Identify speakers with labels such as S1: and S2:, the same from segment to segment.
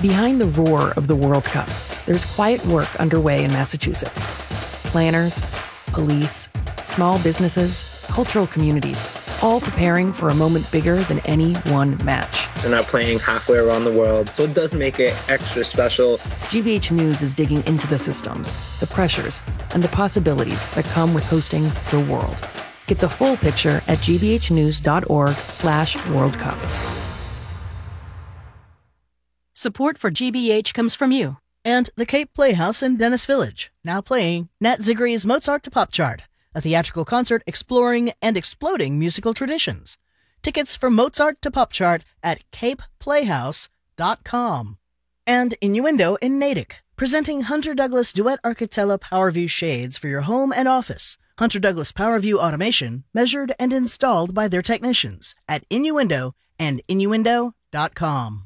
S1: Behind the roar of the World Cup, there's quiet work underway in Massachusetts. Planners, police, small businesses, cultural communities, all preparing for a moment bigger than any one match.
S2: They're not playing halfway around the world, so it does make it extra special.
S1: GBH News is digging into the systems, the pressures, and the possibilities that come with hosting the world. Get the full picture at gbhnews.org/World Cup.
S3: Support for GBH comes from you.
S4: And the Cape Playhouse in Dennis Village, now playing Nat Zigri's Mozart to Pop Chart, a theatrical concert exploring and exploding musical traditions. Tickets for Mozart to Pop Chart at capeplayhouse.com. And Innuendo in Natick, presenting Hunter Douglas Duet Architella PowerView shades for your home and office. Hunter Douglas PowerView automation, measured and installed by their technicians at Innuendo and Innuendo.com.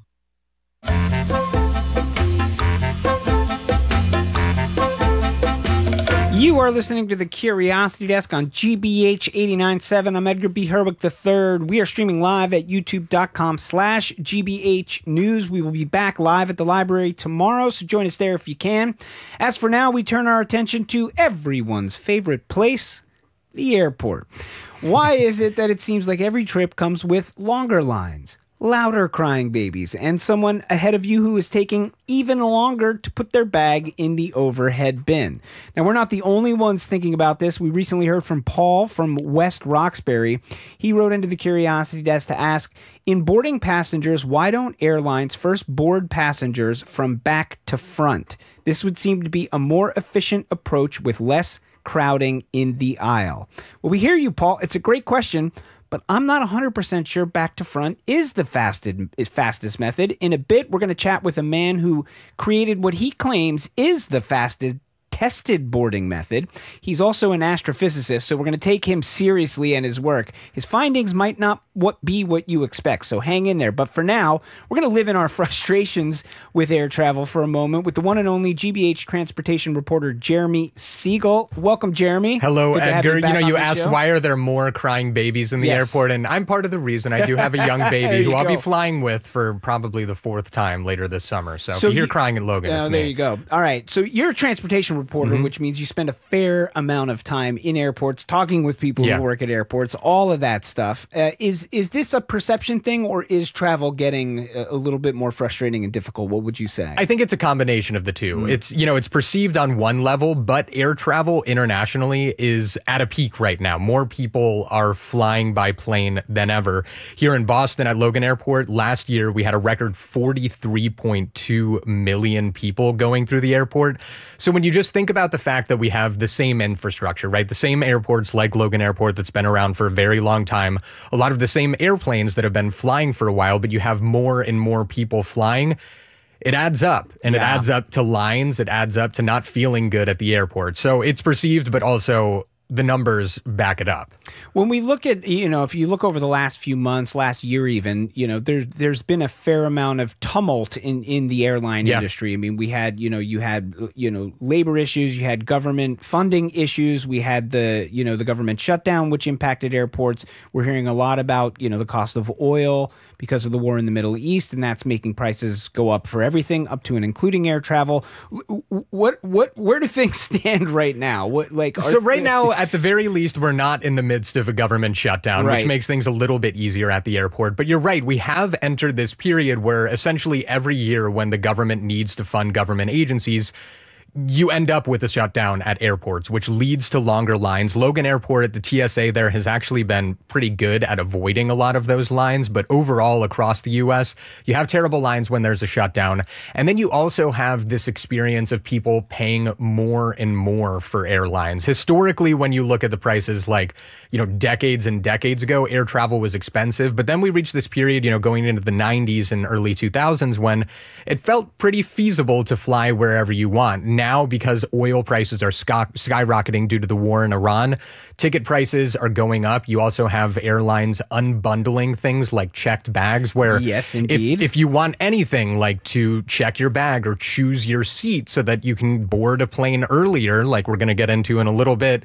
S5: You are listening to the Curiosity Desk on GBH 89.7. I'm Edgar B. Herwick III. We are streaming live at youtube.com/GBH News. We will be back live at the library tomorrow, so join us there if you can. As for now, we turn our attention to everyone's favorite place, the airport. Why is it that it seems like every trip comes with longer lines, louder crying babies, and someone ahead of you who is taking even longer to put their bag in the overhead bin? Now, we're not the only ones thinking about this. We recently heard from Paul from West Roxbury. He wrote into the Curiosity Desk to ask, in boarding passengers, why don't airlines first board passengers from back to front? This would seem to be a more efficient approach with less crowding in the aisle. Well, we hear you, Paul. It's a great question, but I'm not 100% sure back to front is the fastest method. In a bit, we're going to chat with a man who created what he claims is the fastest tested boarding method. He's also an astrophysicist, so we're going to take him seriously and his work. His findings might not be what you expect, so hang in there. But for now, we're going to live in our frustrations with air travel for a moment with the one and only GBH transportation reporter Jeremy Siegel. Welcome, Jeremy.
S6: Hello, Edgar. You asked
S5: show.
S6: Why are there more crying babies in the airport, and I'm part of the reason. I do have a young baby who I'll be flying with for probably the fourth time later this summer. So if you hear crying at Logan, it's me.
S5: There you go. All right. So you're a transportation reporter, which means you spend a fair amount of time in airports, talking with people who work at airports, all of that stuff. Is this a perception thing, or is travel getting a little bit more frustrating and difficult? What would you say?
S6: I think it's a combination of the two. It's perceived on one level, but air travel internationally is at a peak right now. More people are flying by plane than ever. Here in Boston at Logan Airport, last year we had a record 43.2 million people going through the airport. So when you just think about the fact that we have the same infrastructure, right? The same airports like Logan Airport that's been around for a very long time, a lot of the same airplanes that have been flying for a while, but you have more and more people flying. It adds up, and it adds up to lines. It adds up to not feeling good at the airport. So it's perceived, but also the numbers back it up.
S5: When we look at, if you look over the last few months, last year even, there's been a fair amount of tumult in the airline industry. I mean, we had, you had labor issues, you had government funding issues, we had the government shutdown, which impacted airports. We're hearing a lot about, the cost of oil because of the war in the Middle East, and that's making prices go up for everything, up to and including air travel. Where do things stand right now?
S6: Right now, at the very least, we're not in the midst of a government shutdown, which makes things a little bit easier at the airport. But you're right, we have entered this period where essentially every year when the government needs to fund government agencies, you end up with a shutdown at airports, which leads to longer lines. Logan Airport at the TSA there has actually been pretty good at avoiding a lot of those lines. But overall, across the U.S., you have terrible lines when there's a shutdown. And then you also have this experience of people paying more and more for airlines. Historically, when you look at the prices decades and decades ago, air travel was expensive. But then we reached this period, going into the 90s and early 2000s when it felt pretty feasible to fly wherever you want. Now, because oil prices are skyrocketing due to the war in Iran, ticket prices are going up. You also have airlines unbundling things like checked bags, where
S5: yes, indeed,
S6: if you want anything like to check your bag or choose your seat so that you can board a plane earlier, like we're going to get into in a little bit,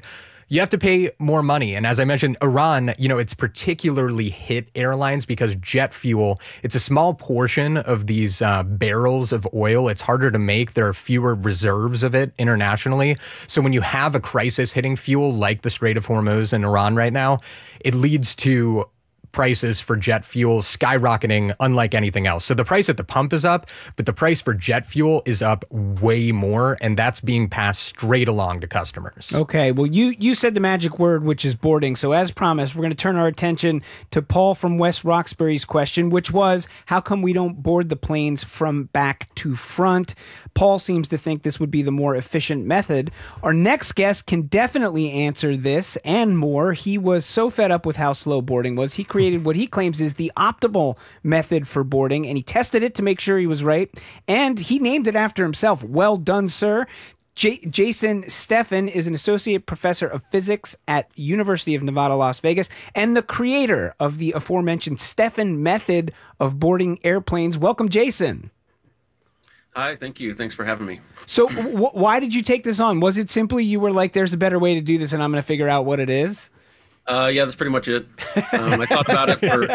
S6: You have to pay more money. And as I mentioned, Iran, it's particularly hit airlines because jet fuel, it's a small portion of these barrels of oil. It's harder to make. There are fewer reserves of it internationally. So when you have a crisis hitting fuel like the Strait of Hormuz in Iran right now, it leads to prices for jet fuel skyrocketing unlike anything else. So the price at the pump is up, but the price for jet fuel is up way more, and that's being passed straight along to customers.
S5: Okay, well, you said the magic word, which is boarding. So as promised, we're going to turn our attention to Paul from West Roxbury's question, which was, how come we don't board the planes from back to front? Paul seems to think this would be the more efficient method. Our next guest can definitely answer this and more. He was so fed up with how slow boarding was, he created what he claims is the optimal method for boarding, and he tested it to make sure he was right, and he named it after himself. Well done, sir. Jason Steffen is an associate professor of physics at University of Nevada, Las Vegas, and the creator of the aforementioned Steffen method of boarding airplanes. Welcome, Jason.
S7: Hi, thank you. Thanks for having me.
S5: So why did you take this on? Was it simply you were like, there's a better way to do this and I'm going to figure out what it is?
S7: Yeah, that's pretty much it. I thought about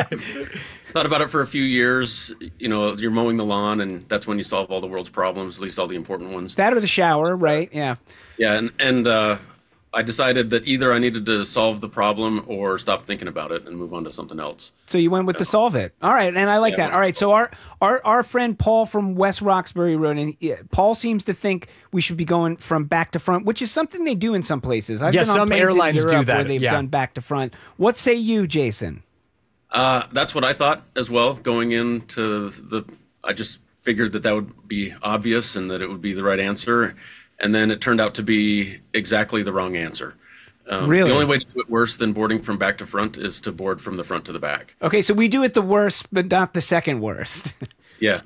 S7: it for a few years. You're mowing the lawn, and that's when you solve all the world's problems, at least all the important ones.
S5: That or the shower, right? Yeah.
S7: Yeah, and I decided that either I needed to solve the problem or stop thinking about it and move on to something else.
S5: So you went with the solve it. All right, and I like that. All right, so our friend Paul from West Roxbury wrote in. Paul seems to think we should be going from back to front, which is something they do in some places. I've been on
S6: some airlines
S5: in Europe
S6: do that.
S5: Where they've done back to front. What say you, Jason?
S7: That's what I thought as well. Going into I just figured that would be obvious and that it would be the right answer. And then it turned out to be exactly the wrong answer.
S5: Really?
S7: The only way to do it worse than boarding from back to front is to board from the front to the back.
S5: Okay, so we do it the worst, but not the second worst.
S7: Yeah.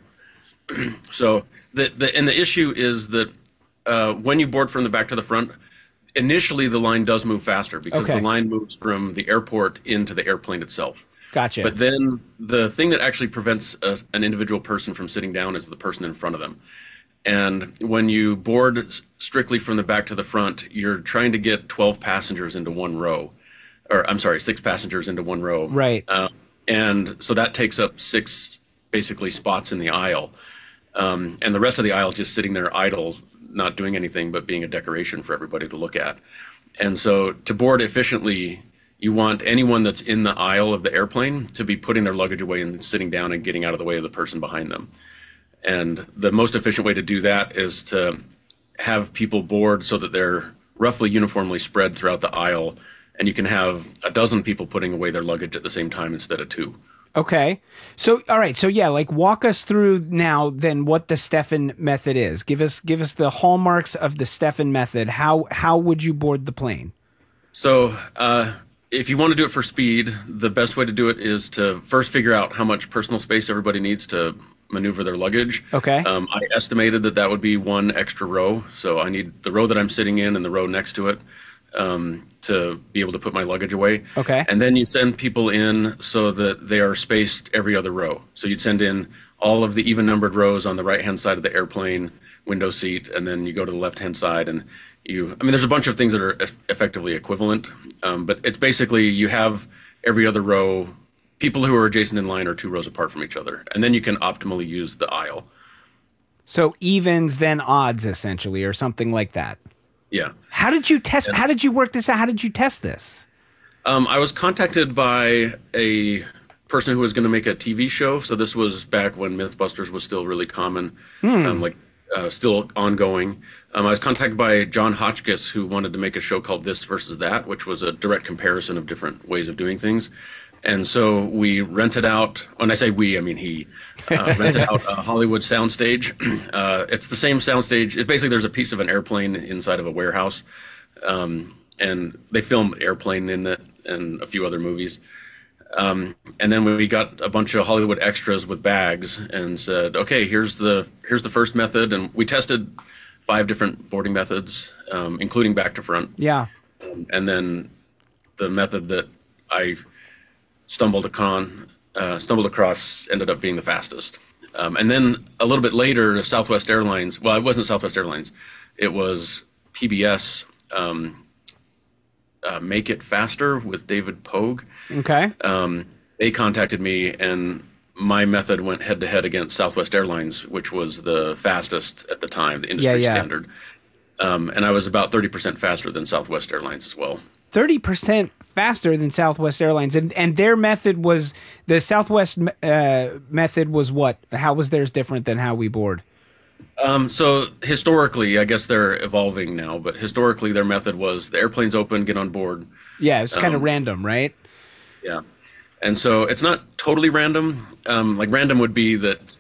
S7: So the issue is that when you board from the back to the front, initially the line does move faster because the line moves from the airport into the airplane itself.
S5: Gotcha.
S7: But then the thing that actually prevents an individual person from sitting down is the person in front of them. And when you board strictly from the back to the front, you're trying to get 12 passengers into one row. Or, I'm sorry, 6 passengers into one row.
S5: Right.
S7: And so that takes up 6, basically, spots in the aisle. And the rest of the aisle is just sitting there idle, not doing anything but being a decoration for everybody to look at. And so to board efficiently, you want anyone that's in the aisle of the airplane to be putting their luggage away and sitting down and getting out of the way of the person behind them. And the most efficient way to do that is to have people board so that they're roughly uniformly spread throughout the aisle, and you can have a dozen people putting away their luggage at the same time instead of 2.
S5: Okay. So, all right. So, yeah, walk us through now then what the Steffen method is. Give us the hallmarks of the Steffen method. How would you board the plane?
S7: So, if you want to do it for speed, the best way to do it is to first figure out how much personal space everybody needs to maneuver their luggage.
S5: Okay.
S7: I estimated that would be 1 extra row. So I need the row that I'm sitting in and the row next to it to be able to put my luggage away.
S5: Okay.
S7: And then you send people in so that they are spaced every other row. So you'd send in all of the even numbered rows on the right-hand side of the airplane window seat, and then you go to the left-hand side and there's a bunch of things that are effectively equivalent, but it's basically you have every other row. People who are adjacent in line are 2 rows apart from each other, and then you can optimally use the aisle.
S5: So evens, then odds, essentially, or something like that.
S7: Yeah.
S5: How did you test? How did you work this out? How did you test this?
S7: I was contacted by a person who was going to make a TV show. So this was back when Mythbusters was still really common, still ongoing. I was contacted by John Hotchkiss, who wanted to make a show called This versus That, which was a direct comparison of different ways of doing things. And so we rented out, when I say we, I mean he, rented out a Hollywood soundstage. It's the same soundstage. Basically, there's a piece of an airplane inside of a warehouse. And they filmed Airplane in it and a few other movies. And then we got a bunch of Hollywood extras with bags and said, okay, here's the first method. And we tested 5 different boarding methods, including back to front.
S5: Yeah.
S7: And then the method that I stumbled across ended up being the fastest. And then a little bit later, Southwest Airlines, well, it wasn't Southwest Airlines, it was PBS Make It Faster with David Pogue.
S5: Okay.
S7: They contacted me, and my method went head-to-head against Southwest Airlines, which was the fastest at the time, the industry standard. And I was about 30% faster than Southwest Airlines as well.
S5: 30% faster than Southwest Airlines. And their method was, the Southwest method was what? How was theirs different than how we board?
S7: So historically, I guess they're evolving now, but historically their method was the airplane's open, get on board.
S5: Yeah, it's kind of random, right?
S7: Yeah. And so it's not totally random. Like random would be that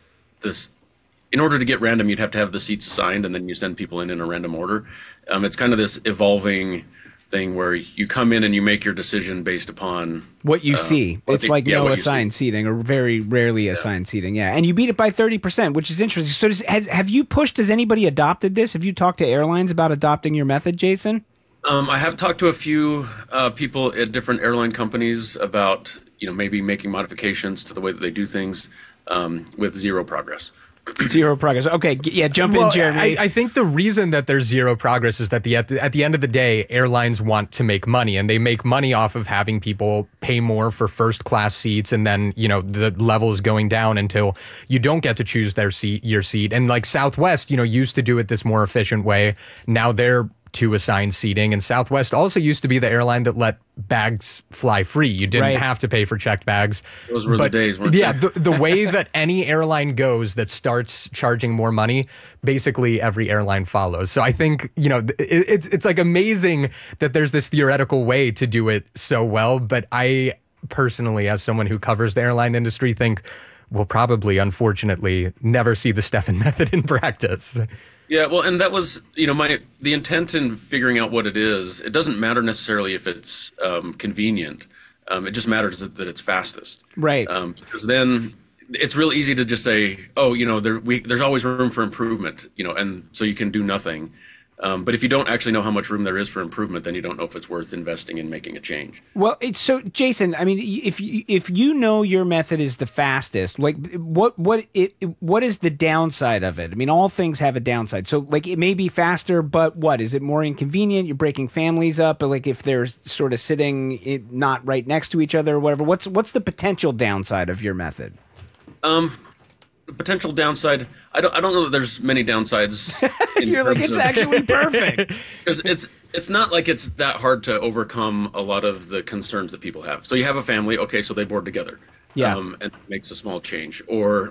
S7: in order to get random, you'd have to have the seats assigned, and then you send people in a random order. It's kind of this evolving thing where you come in and you make your decision based upon
S5: what you see. It's like no assigned seating, or very rarely assigned seating. Yeah, and you beat it by 30%, which is interesting. So have you pushed? Has anybody adopted this? Have you talked to airlines about adopting your method, Jason?
S7: I have talked to a few people at different airline companies about maybe making modifications to the way that they do things, with zero progress.
S5: Zero progress. Okay, yeah, jump in, Jeremy.
S6: I think the reason that there's zero progress is that at the end of the day, airlines want to make money, and they make money off of having people pay more for first class seats, and then the level is going down until you don't get to choose your seat. And like Southwest, used to do it this more efficient way. Now they're to assigned seating, and Southwest also used to be the airline that let bags fly free. You didn't have to pay for checked bags.
S7: Those were the days, weren't they?
S6: Yeah, the way that any airline goes that starts charging more money, basically every airline follows. So I think, it's like amazing that there's this theoretical way to do it so well, but I personally, as someone who covers the airline industry, think we'll probably, unfortunately, never see the Stefan method in practice.
S7: Yeah, well, and that was, the intent in figuring out what it is. It doesn't matter necessarily if it's convenient. It just matters that it's fastest.
S5: Right.
S7: Because then it's real easy to just say, oh, there's always room for improvement, and so you can do nothing. But if you don't actually know how much room there is for improvement, then you don't know if it's worth investing in making a change.
S5: Well, so Jason, I mean, if you know your method is the fastest, like what is the downside of it? I mean, all things have a downside. So like it may be faster, but what is it more inconvenient? You're breaking families up, or like if they're sort of sitting not right next to each other or whatever. What's the potential downside of your method?
S7: The potential downside, I don't know that there's many downsides.
S5: You're like, it's actually perfect.
S7: Because it's not like it's that hard to overcome a lot of the concerns that people have. So you have a family, okay, so they board together.
S5: Yeah.
S7: And it makes a small change. Or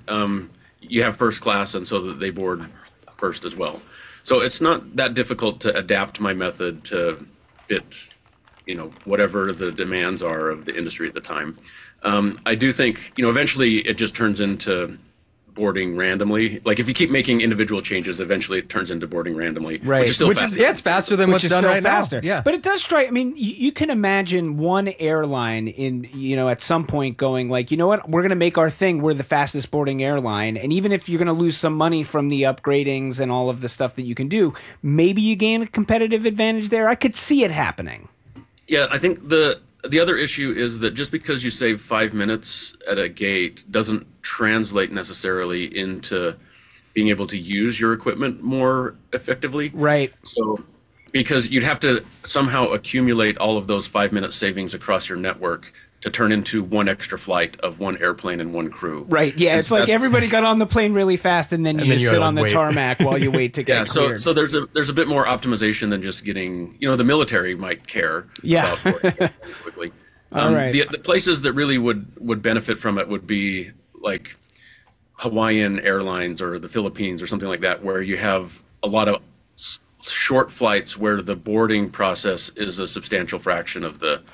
S7: you have first class, and so that they board first as well. So it's not that difficult to adapt my method to fit, whatever the demands are of the industry at the time. I do think, eventually it just turns into boarding randomly. Like if you keep making individual changes, eventually it turns into boarding randomly.
S5: Right.
S7: Which is still faster.
S6: It's faster than what's done right now.
S5: Yeah. But it does strike, I mean, you can imagine one airline at some point going like, you know what, we're going to make our thing. We're the fastest boarding airline. And even if you're going to lose some money from the upgradings and all of the stuff that you can do, maybe you gain a competitive advantage there. I could see it happening.
S7: Yeah, I think the other issue is that just because you save 5 minutes at a gate doesn't translate necessarily into being able to use your equipment more effectively.
S5: Right.
S7: So because you'd have to somehow accumulate all of those 5-minute savings across your network to turn into one extra flight of one airplane and one crew.
S5: Right, yeah, it's like everybody got on the plane really fast, and then you just sit on the tarmac while you wait to get cleared.
S7: So there's a bit more optimization than just getting, the military might care about boarding quickly.
S5: All right.
S7: The places that really would benefit from it would be like Hawaiian Airlines or the Philippines or something like that, where you have a lot of short flights where the boarding process is a substantial fraction of the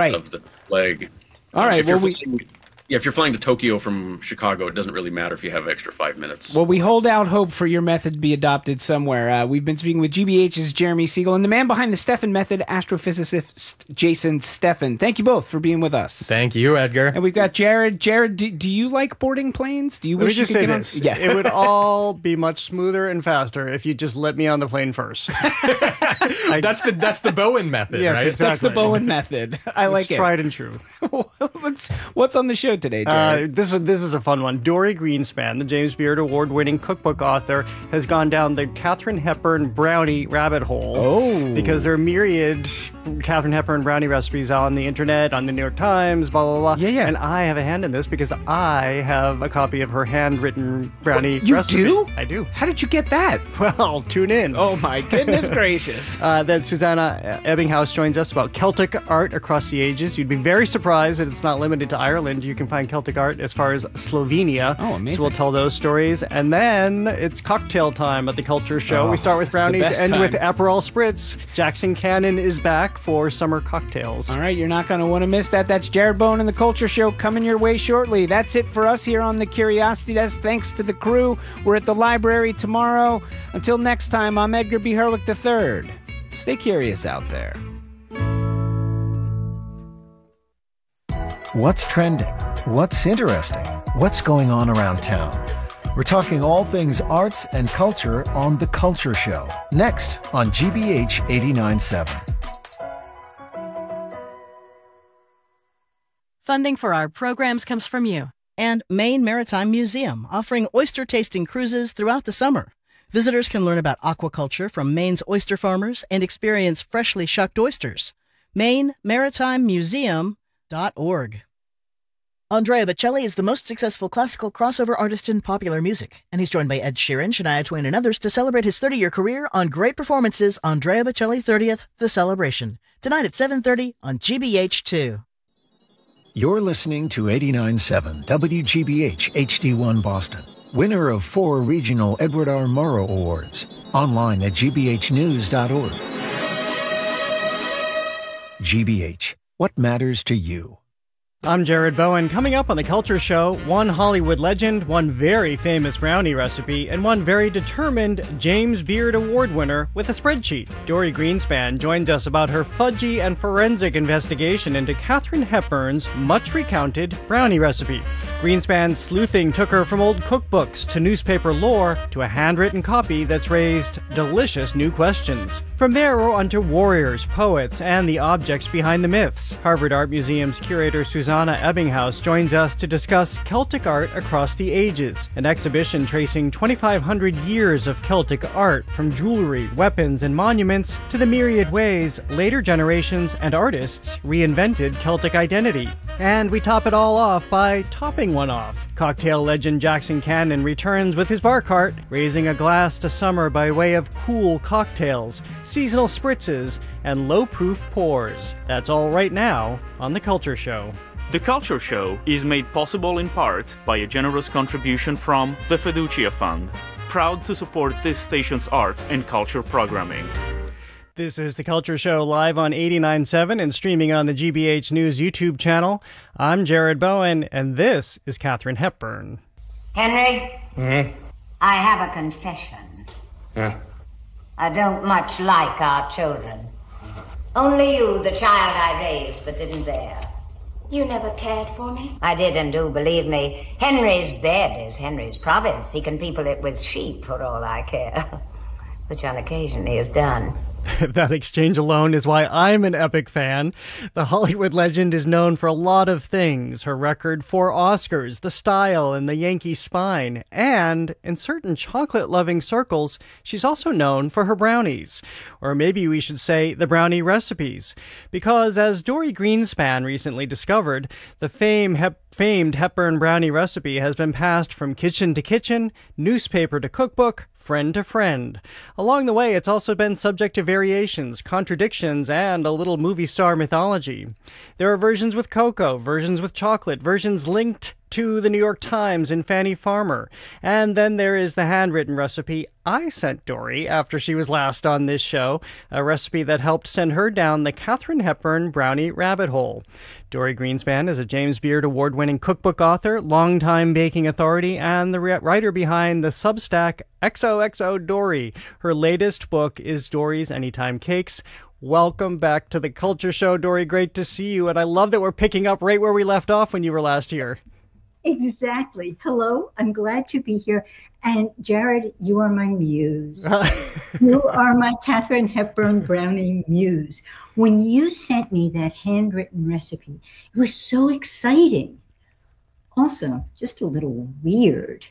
S7: leg.
S5: All right.
S7: If you're flying to Tokyo from Chicago, it doesn't really matter if you have extra 5 minutes.
S5: Well, we hold out hope for your method to be adopted somewhere. We've been speaking with GBH's Jeremy Siegel and the man behind the Stefan method, astrophysicist Jason Steffen. Thank you both for being with us.
S6: Thank you, Edgar.
S5: And we've got Jared. Jared, do you like boarding planes? Do you wish you could get on?
S8: Yeah. It would all be much smoother and faster if you just let me on the plane first.
S6: That's the Bowen method,
S8: yes,
S6: right?
S8: Exactly.
S5: That's the Bowen method. I like it.
S8: It's tried and true.
S5: What's on the show today, Jared?
S8: This is a fun one. Dory Greenspan, the James Beard Award-winning cookbook author, has gone down the Katharine Hepburn brownie rabbit hole.
S5: Oh.
S8: Because there are myriad Katharine Hepburn brownie recipes on the internet, on the New York Times, blah, blah, blah.
S5: Yeah.
S8: And I have a hand in this because I have a copy of her handwritten brownie
S5: You
S8: recipe.
S5: do?
S8: I do.
S5: How did you get that?
S8: Well, tune in.
S5: Oh, my goodness gracious.
S8: Then Susanna Ebbinghaus joins us about Celtic art across the ages. You'd be very surprised that it's not limited to Ireland. You can find Celtic art as far as Slovenia.
S5: Oh, amazing.
S8: So we'll tell those stories. And then it's cocktail time at the Culture Show.
S5: Oh,
S8: we start with
S5: it's the
S8: brownies,
S5: best
S8: end with
S5: time.
S8: Aperol Spritz. Jackson Cannon is back for summer cocktails.
S5: All right, you're not going to want to miss that. That's Jared Bowen and the Culture Show coming your way shortly. That's it for us here on the Curiosity Desk. Thanks to the crew. We're at the library tomorrow. Until next time, I'm Edgar B. Herwick III. Stay curious out there.
S9: What's trending? What's interesting? What's going on around town? We're talking all things arts and culture on The Culture Show. Next on GBH 89.7.
S3: Funding for our programs comes from you.
S4: And Maine Maritime Museum, offering oyster tasting cruises throughout the summer. Visitors can learn about aquaculture from Maine's oyster farmers and experience freshly shucked oysters. MaineMaritimeMuseum.org. Andrea Bocelli is the most successful classical crossover artist in popular music, and he's joined by Ed Sheeran, Shania Twain, and others to celebrate his 30-year career on Great Performances Andrea Bocelli 30th, The Celebration, tonight at 7:30 on GBH2.
S9: You're listening to 89.7 WGBH HD1 Boston, winner of 4 regional Edward R. Murrow Awards. Online at gbhnews.org. GBH, what matters to you?
S8: I'm Jared Bowen. Coming up on The Culture Show, one Hollywood legend, one very famous brownie recipe, and one very determined James Beard Award winner with a spreadsheet. Dory Greenspan joins us about her fudgy and forensic investigation into Katharine Hepburn's much-recounted brownie recipe. Greenspan's sleuthing took her from old cookbooks to newspaper lore to a handwritten copy that's raised delicious new questions. From there, we're on to warriors, poets, and the objects behind the myths. Harvard Art Museum's curator Susanna Ebbinghaus joins us to discuss Celtic art across the ages, an exhibition tracing 2,500 years of Celtic art, from jewelry, weapons, and monuments to the myriad ways later generations and artists reinvented Celtic identity. And we top it all off by topping one off. Cocktail legend Jackson Cannon returns with his bar cart, raising a glass to summer by way of cool cocktails, seasonal spritzes, and low-proof pours. That's all right now on The Culture Show.
S10: The Culture Show is made possible in part by a generous contribution from the Fiducia Fund, proud to support this station's arts and culture programming.
S8: This is The Culture Show live on 89.7 and streaming on the GBH News YouTube channel. I'm Jared Bowen, and this is Katharine Hepburn.
S11: Henry? I have a confession. I don't much like our children. Only you, the child I raised but didn't bear.
S12: You never cared for me?
S11: I did and do, believe me. Henry's bed is Henry's province. He can people it with sheep for all I care. Which on occasion he has done.
S8: That exchange alone is why I'm an epic fan. The Hollywood legend is known for a lot of things. Her record 4 Oscars, the style, and the Yankee spine. And in certain chocolate-loving circles, she's also known for her brownies. Or maybe we should say the brownie recipes. Because as Dory Greenspan recently discovered, the famed Hepburn brownie recipe has been passed from kitchen to kitchen, newspaper to cookbook, friend to friend. Along the way, it's also been subject to variations, contradictions, and a little movie star mythology. There are versions with cocoa, versions with chocolate, versions linked to the New York Times and Fannie Farmer. And then there is the handwritten recipe I sent Dory after she was last on this show, a recipe that helped send her down the Katharine Hepburn brownie rabbit hole. Dory Greenspan is a James Beard Award-winning cookbook author, longtime baking authority, and the writer behind the Substack XOXO Dory. Her latest book is Dory's Anytime Cakes. Welcome back to the Culture Show, Dory. Great to see you, and I love that we're picking up right where we left off when you were last here.
S13: Exactly. Hello, I'm glad to be here. And Jared, you are my muse. You are my Katharine Hepburn brownie muse. When you sent me that handwritten recipe, it was so exciting. Also, just a little weird.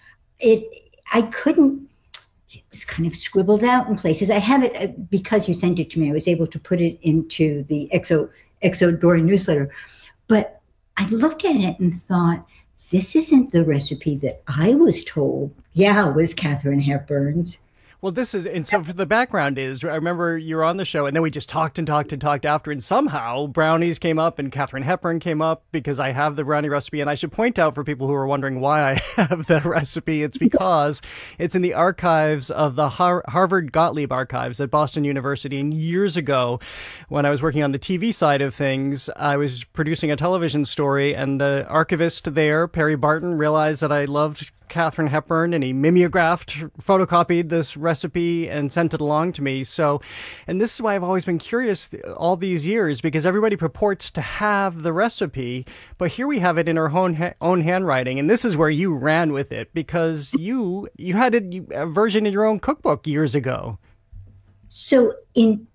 S13: I couldn't, it was kind of scribbled out in places. I have it because you sent it to me. I was able to put it into the Exo Dory newsletter. But I looked at it and thought, this isn't the recipe that I was told. Yeah, it was Katharine Hepburn's.
S8: Well, this is, and so for the background is, I remember you were on the show and then we just talked and talked and talked after, and somehow brownies came up and Katharine Hepburn came up because I have the brownie recipe. And I should point out for people who are wondering why I have the recipe, it's because it's in the archives of the Harvard Gottlieb archives at Boston University. And years ago, when I was working on the TV side of things, I was producing a television story, and the archivist there, Perry Barton, realized that I loved Katharine Hepburn, and he mimeographed, photocopied this recipe and sent it along to me. So, and this is why I've always been curious all these years, because everybody purports to have the recipe, but here we have it in our own handwriting. And this is where you ran with it, because you had a version in your own cookbook years ago.
S13: So in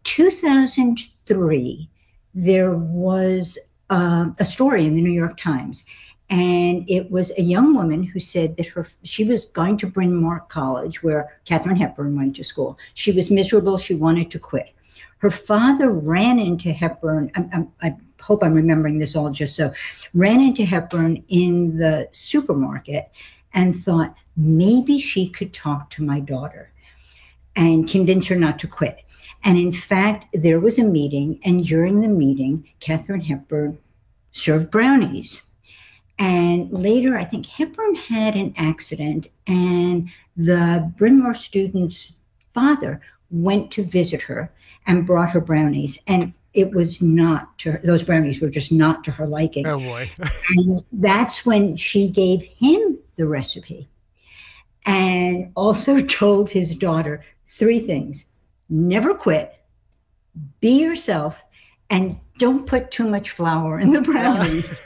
S13: 2003, there was a story in the New York Times. And it was a young woman who said that she was going to Bryn Mawr College, where Katharine Hepburn went to school. She was miserable. She wanted to quit. Her father ran into Hepburn. I hope I'm remembering this all just so. Ran into Hepburn in the supermarket and thought, maybe she could talk to my daughter and convince her not to quit. And in fact, there was a meeting. And during the meeting, Katharine Hepburn served brownies. And later, I think Hepburn had an accident, and the Bryn Mawr student's father went to visit her and brought her brownies. And it was not to her, those brownies were just not to her liking.
S8: Oh, boy.
S13: And that's when she gave him the recipe and also told his daughter 3 things: never quit, be yourself, and don't put too much flour in the brownies.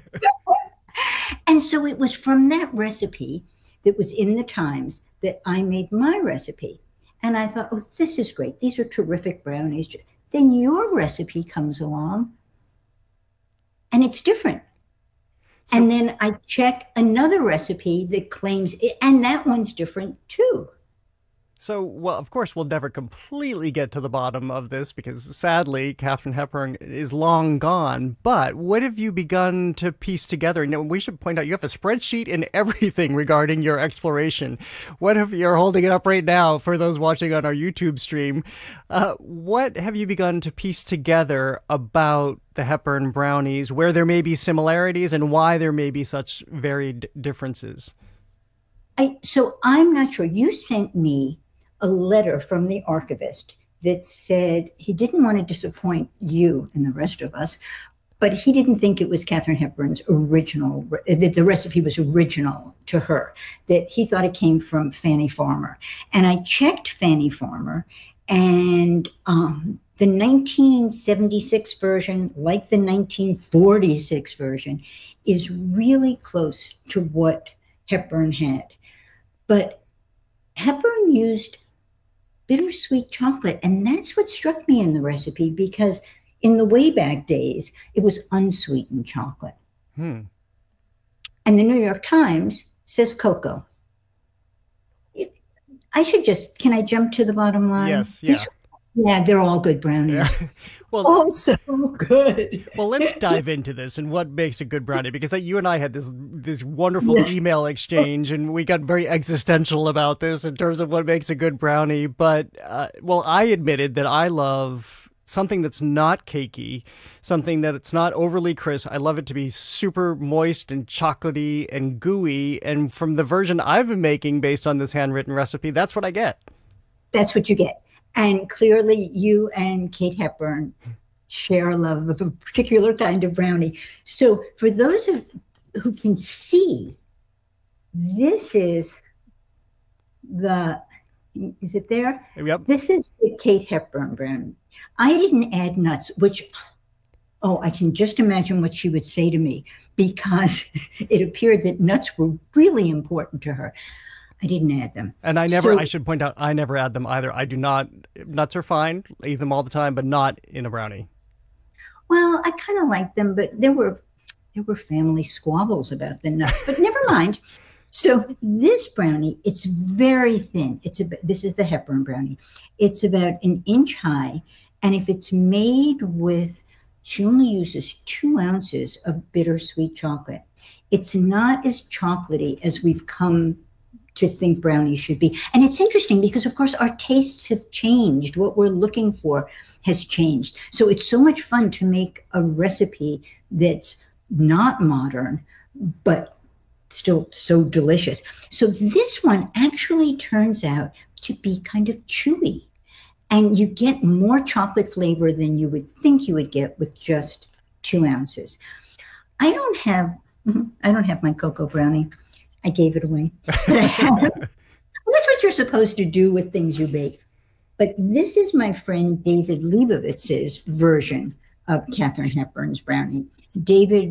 S13: And so it was from that recipe that was in the Times that I made my recipe. And I thought, oh, this is great. These are terrific brownies. Then your recipe comes along and it's different. So, and then I check another recipe that claims it, and that one's different too.
S8: So, well, of course, we'll never completely get to the bottom of this because, sadly, Katharine Hepburn is long gone. But what have you begun to piece together? And we should point out you have a spreadsheet and everything regarding your exploration. You're holding it up right now for those watching on our YouTube stream. What have you begun to piece together about the Hepburn brownies, where there may be similarities and why there may be such varied differences?
S13: So I'm not sure. You sent me a letter from the archivist that said he didn't want to disappoint you and the rest of us, but he didn't think it was Katharine Hepburn's original, that the recipe was original to her, that he thought it came from Fanny Farmer. And I checked Fanny Farmer, and the 1976 version, like the 1946 version, is really close to what Hepburn had. But Hepburn used bittersweet chocolate, and that's what struck me in the recipe, because in the way back days, it was unsweetened chocolate. And the New York Times says cocoa. Can I jump to the bottom line?
S8: Yes, yeah.
S13: Yeah, they're all good brownies.
S8: Yeah. Well,
S13: all so good.
S8: Well, let's dive into this and what makes a good brownie, because you and I had this wonderful email exchange, and we got very existential about this in terms of what makes a good brownie. But, I admitted that I love something that's not cakey, something that it's not overly crisp. I love it to be super moist and chocolatey and gooey. And from the version I've been making based on this handwritten recipe, that's what I get.
S13: That's what you get. And clearly you and Kate Hepburn share a love of a particular kind of brownie. So for those who can see, this is is it there?
S8: Yep.
S13: This is the Kate Hepburn brownie. I didn't add nuts, which Oh, I can just imagine what she would say to me, because it appeared that nuts were really important to her. I didn't add them.
S8: And I should point out, I never add them either. I do not. Nuts are fine. I eat them all the time, but not in a brownie.
S13: Well, I kind of like them, but there were family squabbles about the nuts, but never mind. So this brownie, it's very thin. This is the Hepburn brownie. It's about an inch high. And if it's made with, she only uses 2 ounces of bittersweet chocolate. It's not as chocolatey as we've come to think brownies should be. And it's interesting because, of course, our tastes have changed. What we're looking for has changed. So it's so much fun to make a recipe that's not modern, but still so delicious. So this one actually turns out to be kind of chewy, and you get more chocolate flavor than you would think you would get with just 2 ounces. I don't have my cocoa brownie. I gave it away. But I have, well, that's what you're supposed to do with things you bake. But this is my friend David Leibovitz's version of Katharine Hepburn's brownie. David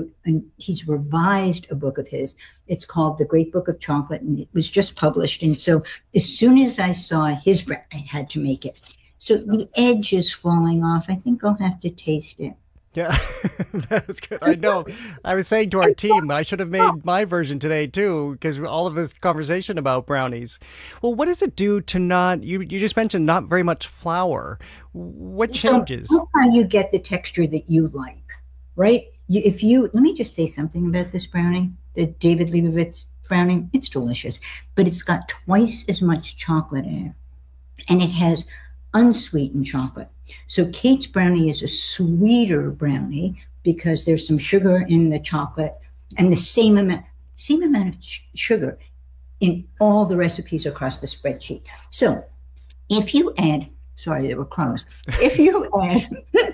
S13: he's revised a book of his. It's called The Great Book of Chocolate, and it was just published. And so as soon as I saw his brownie, I had to make it. So the edge is falling off. I think I'll have to taste it.
S8: Yeah, that's good. I know. I was saying to our team, I should have made my version today too, because all of this conversation about brownies. Well, what does it do to not, you just mentioned not very much flour. What changes?
S13: So that's how you get the texture that you like, right? Let me just say something about this brownie, the David Leibovitz brownie. It's delicious, but it's got twice as much chocolate in it, and it has unsweetened chocolate. So Kate's brownie is a sweeter brownie because there's some sugar in the chocolate and the same amount of sugar in all the recipes across the spreadsheet. So if you add, sorry, there were crumbs. If you add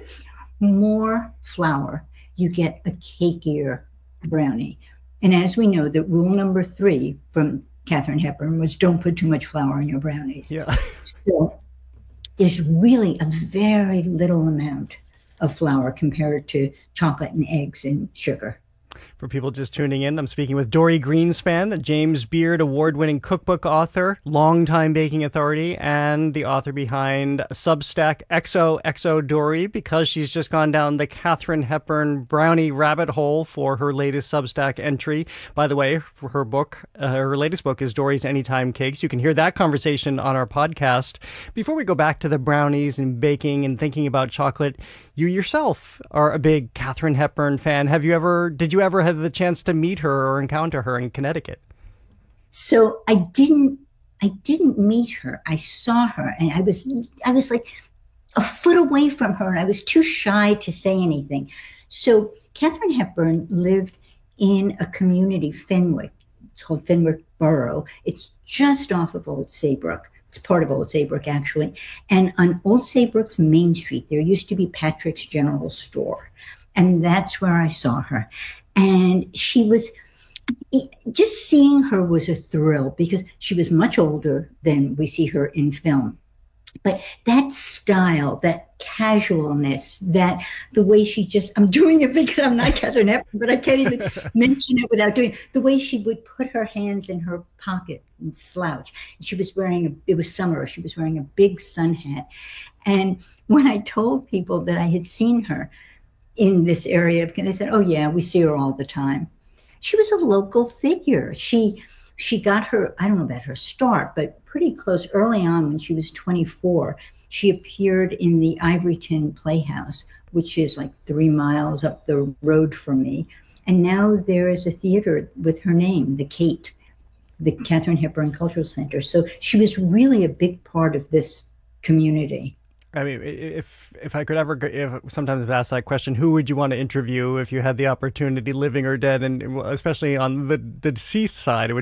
S13: more flour, you get a cakier brownie. And as we know, the rule number 3 from Katharine Hepburn was don't put too much flour in your brownies.
S8: Yeah.
S13: So there's really a very little amount of flour compared to chocolate and eggs and sugar.
S8: For people just tuning in, I'm speaking with Dorie Greenspan, the James Beard award-winning cookbook author, longtime baking authority, and the author behind Substack XOXO Dorie, because she's just gone down the Katharine Hepburn brownie rabbit hole for her latest Substack entry. By the way, for her latest book is Dorie's Anytime Cakes. You can hear that conversation on our podcast. Before we go back to the brownies and baking and thinking about chocolate, you yourself are a big Katharine Hepburn fan. Did you ever have the chance to meet her or encounter her in Connecticut?
S13: So I didn't meet her. I saw her, and I was like a foot away from her, and I was too shy to say anything. So Katharine Hepburn lived in a community, Fenwick. It's called Fenwick Borough. It's just off of Old Saybrook. It's part of Old Saybrook, actually. And on Old Saybrook's Main Street, there used to be Patrick's General Store. And that's where I saw her. And she was, just seeing her was a thrill because she was much older than we see her in film. But that style, that casualness, that the way she just, I'm doing it because I'm not Katharine Hepburn, but I can't even mention it without doing it. The way she would put her hands in her pockets and slouch. She was it was summer, she was wearing a big sun hat. And when I told people that I had seen her in this area, they said, oh yeah, we see her all the time. She was a local figure. She got her, I don't know about her start, but pretty close early on when she was 24, she appeared in the Ivoryton Playhouse, which is like 3 miles up the road from me. And now there is a theater with her name, the Katharine Hepburn Cultural Center. So she was really a big part of this community.
S8: I mean, if I could ever, sometimes ask that question, who would you want to interview if you had the opportunity, living or dead, and especially on the deceased side,